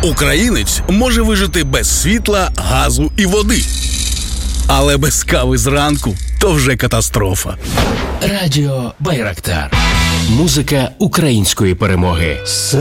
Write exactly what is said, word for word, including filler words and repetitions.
Українець може вижити без світла, газу і води. Але без кави зранку – то вже катастрофа. Радіо Байрактар. Музика української перемоги.